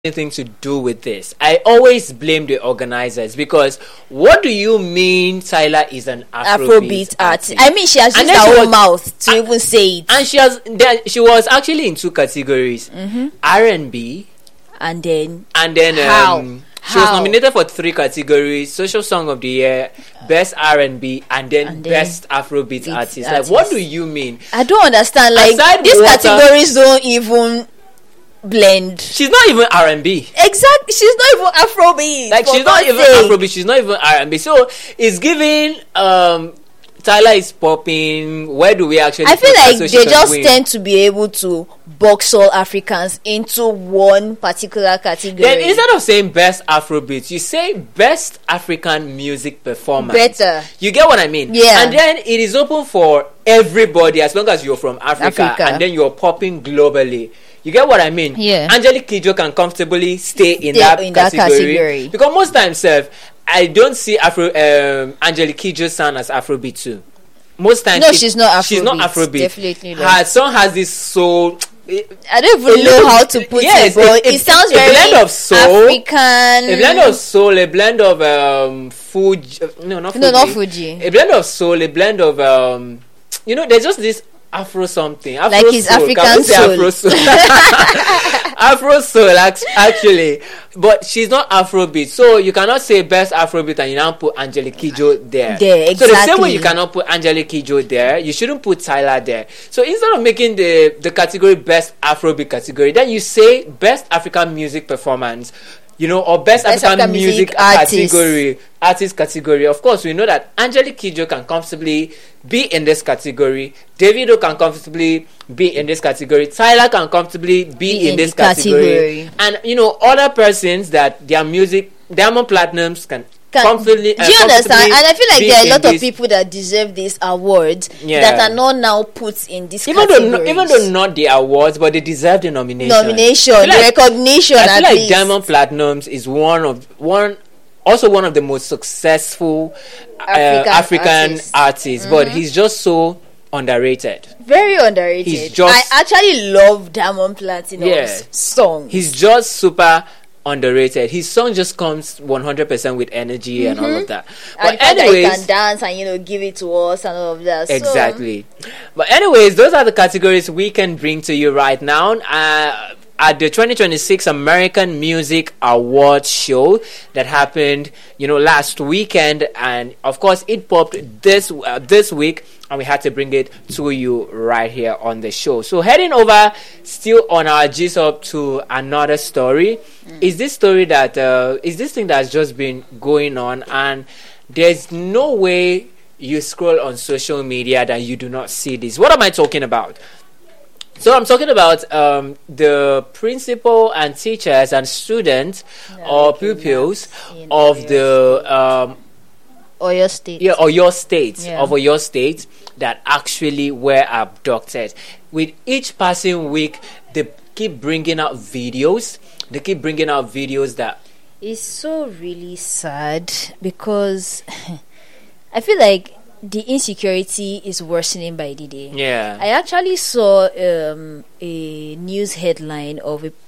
anything to do with this. I always blame the organizers because what do you mean Tyla is an Afrobeat artist? I mean, she has used her own mouth to even say it. And she was actually in 2 categories, R&B, and then she was nominated for 3 categories: Social Song of the Year, Best R&B, and then Best Afrobeat artist. Like, what do you mean? I don't understand. Like, these categories don't even blend. She's not even R&B. Exactly. She's not even Afrobeat. Like, she's not even Afrobeat. She's not even R&B. So it's giving Tyla is popping. Where do we actually? I feel like they just tend to be able to box all Africans into one particular category. Then instead of saying best Afrobeat, you say best African music performance. Better. You get what I mean? Yeah. And then it is open for everybody as long as you're from Africa. And then you're popping globally. You get what I mean? Yeah. Angelique Kidjo can comfortably stay in that category. Because most times, I don't see Angelique Kidjo sound as Afrobeat too. Most times, no, she's not Afrobeat. She's not Afrobeat. Definitely not. Her song has this soul. I don't even know how to put it, but it sounds very blend of soul, African. A blend of soul, a blend of Fuji. No, not Fuji. A blend of soul, a blend of there's just this Afro something. Afro like his soul. African soul. Afro soul. Afro soul, actually. But she's not Afrobeat. So you cannot say best Afrobeat and you now put Angelique Kidjo there. Exactly. So the same way you cannot put Angelique Kidjo there, you shouldn't put Tyla there. So instead of making the category best Afrobeat category, then you say best African music performance. Or best African music artist category. Of course, we know that Angelique Kidjo can comfortably be in this category. Davido can comfortably be in this category. Tyla can comfortably be in this category. And other persons that their music, Diamond Platnumz can comfortably. Do you understand? And I feel like there are a lot of people that deserve these awards that are not now put in this category. Even though not the awards, but they deserve the nomination. The recognition. I feel like Diamond Platnumz is one of the most successful African artists, but he's just so underrated. Very underrated. I actually love Diamond Platnumz's song. He's just super underrated. His song just comes 100% with energy and all of that. But anyways, he can dance and give it to us and all of that. Exactly. But anyways, those are the categories we can bring to you right now. At the 2026 American Music Awards show that happened, last weekend, and of course it popped this week, and we had to bring it to you right here on the show. So heading over, still on our G-Sub, to another story. Is this story that is this thing that's just been going on, and there's no way you scroll on social media that you do not see this. What am I talking about? So I'm talking about the principal and teachers and students or pupils of the Oyo State. Yeah, Oyo State that actually were abducted. With each passing week, they keep bringing out videos. That it's so really sad because I feel like the insecurity is worsening by the day. Yeah. I actually saw a news headline of a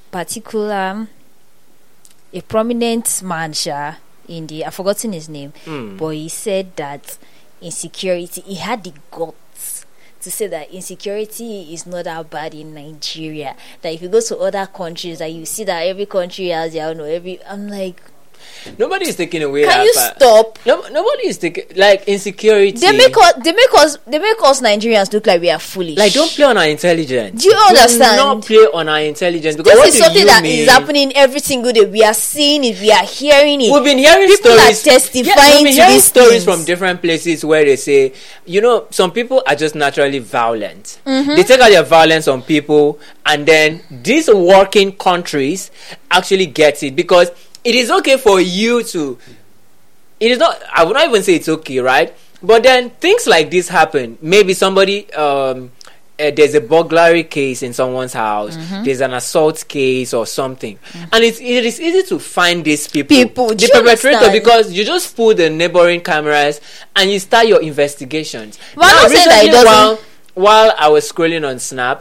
prominent man, I've forgotten his name, but he said that he had the guts to say that insecurity is not that bad in Nigeria. That if you go to other countries, that you see that every country has their own. I'm like, nobody is taking away. Can you stop? Nobody is taking insecurity. They make us Nigerians look like we are foolish. Like, don't play on our intelligence. Do you understand? Do not play on our intelligence, because this is something that is happening every single day. We are seeing it. We are hearing it. We've been hearing people stories. Are testifying to these stories from different places where they say, some people are just naturally violent. They take out their violence on people, and then these working countries actually get it, because it is okay for you to. It is not. I would not even say it's okay, right? But then things like this happen. Maybe somebody. There's a burglary case in someone's house. There's an assault case or something, and it is easy to find these people the perpetrator, because you just pull the neighboring cameras and you start your investigations. Well, now, recently, while I was scrolling on Snap,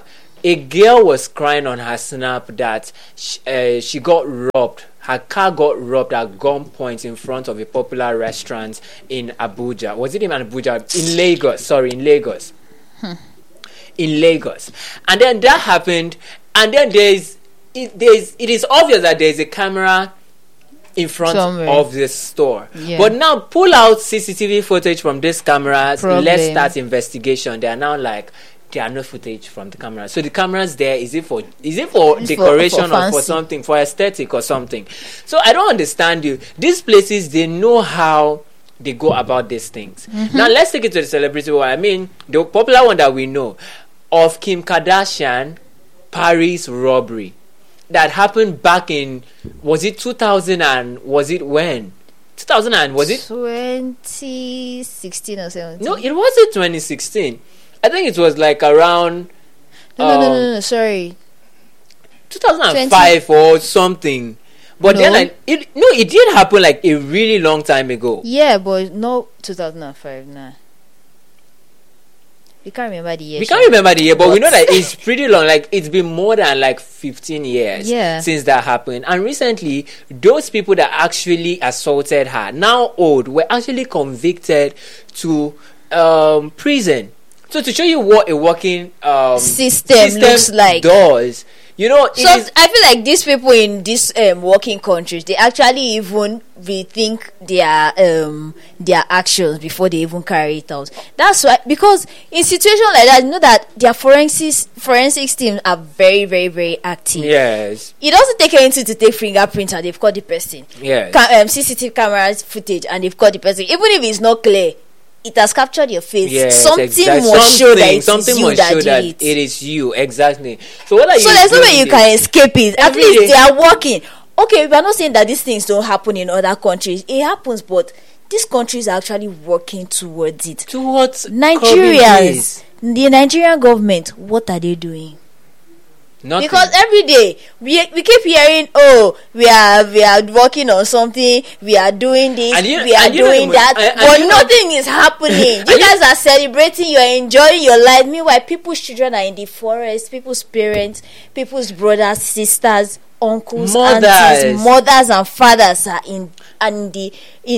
a girl was crying on her snap that she got robbed. Her car got robbed at gunpoint in front of a popular restaurant in Abuja. Was it in Abuja? In Lagos. Sorry, in Lagos. In Lagos. And then that happened. And then it is obvious that there is a camera in front of the store. Yeah. But now pull out CCTV footage from this cameras. Let's start investigation. They are now like, there are no footage from the camera. So the cameras there, is it for decoration or for something, for aesthetic or something? So I don't understand you. These places, they know how they go about these things. Now let's take it to the celebrity one. I mean, the popular one that we know of Kim Kardashian Paris robbery that happened back in, was it 2000 and was it when? 2000 and was it 2016 or 17? No, it wasn't 2016. I think it was like around no, sorry, 2005 or something. But then it did happen like a really long time ago. Yeah, but no 2005. Nah, we can't remember the year. We can't remember the year, but we know that it's pretty long. Like it's been more than like 15 years since that happened. And recently, those people that actually assaulted her, now old, were actually convicted to prison. So to show you what a working system looks like, does, you know, so I feel like these people in these working countries, they actually even rethink their actions before they even carry it out. That's why, because in situations like that, you know that their forensics teams are very, very, very active. Yes, it doesn't take anything to take fingerprints and they've got the person. Yes, CCTV cameras footage and they've got the person, even if it's not clear. It has captured your face. Yes, something must show that it is you. Exactly. So what are you? So there's no way you can escape it. At least they are working. Okay, we are not saying that these things don't happen in other countries. It happens, but these countries are actually working towards it. Towards Nigerians, the Nigerian government, what are they doing? Nothing. Because every day we keep hearing, we are working on something, we are doing this, we are doing that, but nothing is happening. You guys are celebrating, you are enjoying your life. Meanwhile, people's children are in the forest, people's parents, people's brothers, sisters, uncles, aunties, mothers, and fathers are in the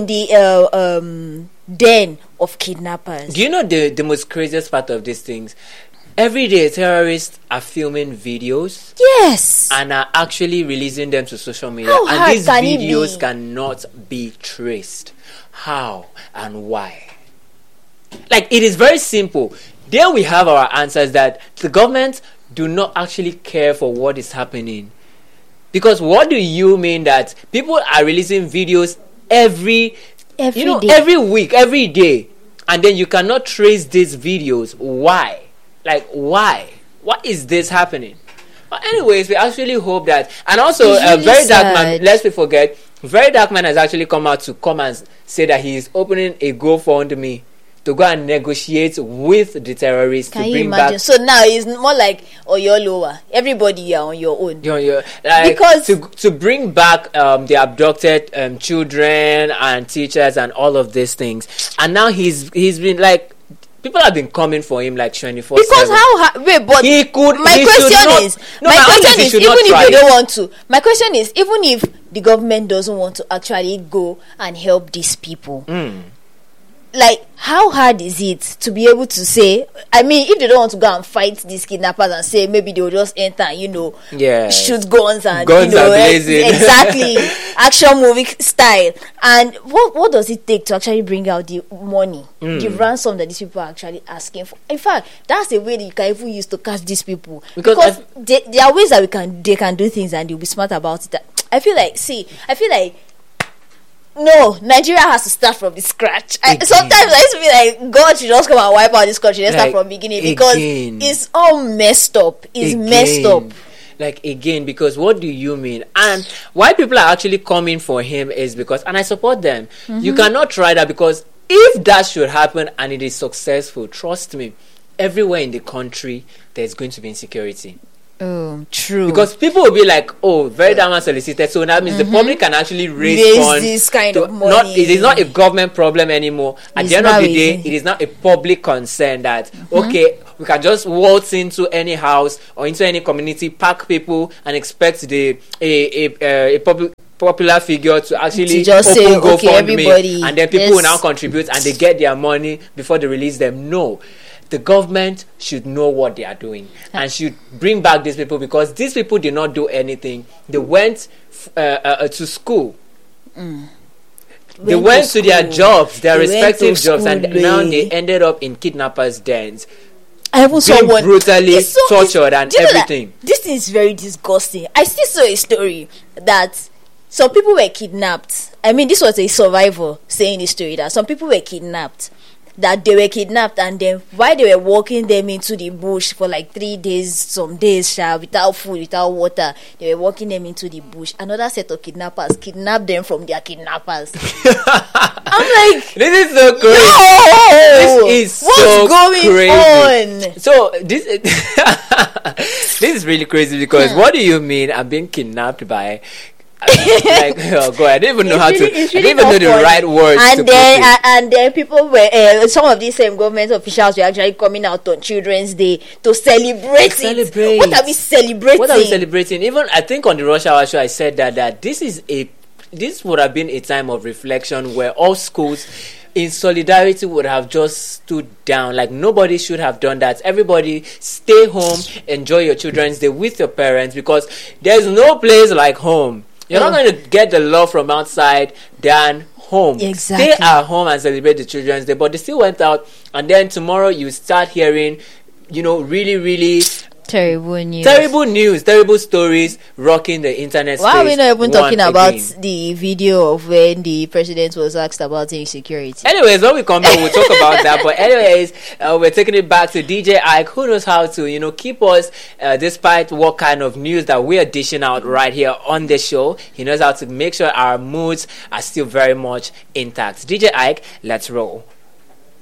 den of kidnappers. Do you know the most craziest part of these things? Every day, terrorists are filming videos. Yes. And are actually releasing them to social media. How and these videos cannot be traced. How and why? Like, it is very simple. There we have our answers that the government do not actually care for what is happening. Because what do you mean that people are releasing videos every day. Every week, every day, and then you cannot trace these videos? Why? Like, why? What is this happening? But anyways, we actually hope that. And also, Very Dark Man, lest we forget, Very Dark Man has actually come out and say that he is opening a GoFundMe to go and negotiate with the terrorists to bring back. So now it's more like, you're lower. Everybody, you're on your own. Because to bring back the abducted children and teachers and all of these things. And now he's been like, people have been coming for him like 24/7. Because my question is, even if they don't want to, my question is, even if the government doesn't want to actually go and help these people, like, how hard is it to be able to say, I mean, if they don't want to go and fight these kidnappers and say maybe they'll just enter, shoot guns and exactly, action movie style. And what does it take to actually bring out the money, the ransom that these people are actually asking for? In fact, that's the way that you can even use to catch these people, because there are ways that they can do things and they'll be smart about it. I feel like no, Nigeria has to start from the scratch. Sometimes I used to be like, God should just come and wipe out this country. Let's start from the beginning, because it's all messed up. It's messed up. Like, again, because what do you mean? And why people are actually coming for him is because, and I support them, you cannot try that, because if that should happen and it is successful, trust me, everywhere in the country there's going to be insecurity. Oh, true. Because people will be like, Very Dark Man solicited, so that means the public can actually raise funds. This kind of money. It is not a government problem anymore. At the end of the day, it is not a public concern that, we can just waltz into any house or into any community, pack people, and expect a popular figure to actually to just open say, okay, GoFundMe, everybody, and then people will now contribute and they get their money before they release them. No. The government should know what they are doing and should bring back these people, because these people did not do anything. They went to school. They went to their jobs, their respective jobs, and now they ended up in kidnappers' dens. I even saw one brutally tortured and everything. This thing is very disgusting. I still saw a story that some people were kidnapped. I mean, this was a survivor saying the story, that some people were kidnapped. That they were kidnapped, and then while they were walking them into the bush for like 3 days, some days, without food, without water, they were walking them into the bush. Another set of kidnappers kidnapped them from their kidnappers. I'm like, this is so crazy. No! This is what's going on? So this this is really crazy, because what do you mean I'm being kidnapped by? Like, oh God, I didn't even know how to. I didn't even know the right words. And then people were some of these same government officials were actually coming out on Children's Day to celebrate it. What are we celebrating? Even I think on the Rush Hour show I said that this would have been a time of reflection where all schools in solidarity would have just stood down. Like, nobody should have done that. Everybody stay home, enjoy your Children's Day with your parents, because there's no place like home. You're not going to get the love from outside than home. Exactly. Stay at home and celebrate the Children's Day. But they still went out, and then tomorrow you start hearing, really, really terrible news, terrible stories rocking the internet space. Why are we not even talking about the video of when the president was asked about insecurity? Anyways, when we come back, we'll talk about that. But anyways, we're taking it back to DJ Ike, who knows how to, keep us, despite what kind of news that we are dishing out right here on the show. He knows how to make sure our moods are still very much intact. DJ Ike, let's roll.